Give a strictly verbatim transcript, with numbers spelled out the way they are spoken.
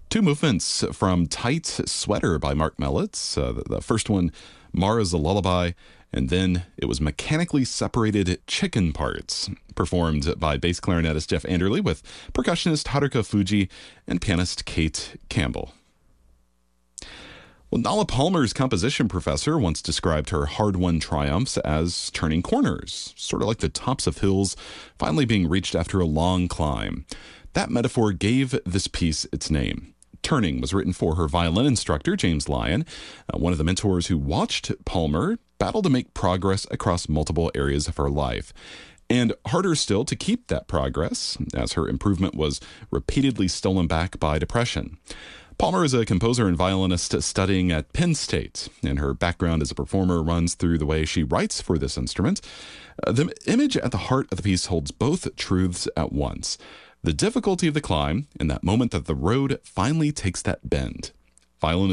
Two movements from Tight Sweater by Mark Mellitz. Uh, the, the first one, Mara's a Lullaby, and then it was Mechanically Separated Chicken Parts, performed by bass clarinetist Jeff Anderle with percussionist Haruka Fuji and pianist Kate Campbell. Well, Nala Palmer's composition professor once described her hard-won triumphs as turning corners, sort of like the tops of hills finally being reached after a long climb. That metaphor gave this piece its name. Turning was written for her violin instructor, James Lyon, uh, one of the mentors who watched Palmer battle to make progress across multiple areas of her life. And harder still to keep that progress, as her improvement was repeatedly stolen back by depression. Palmer is a composer and violinist studying at Penn State, and her background as a performer runs through the way she writes for this instrument. Uh, the image at the heart of the piece holds both truths at once: the difficulty of the climb and that moment that the road finally takes that bend. Violinist